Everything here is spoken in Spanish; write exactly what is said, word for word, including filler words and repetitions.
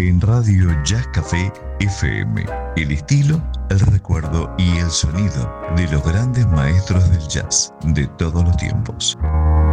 en Radio Jazz Café F M. El estilo, el recuerdo y el sonido de los grandes maestros del jazz de todos los tiempos.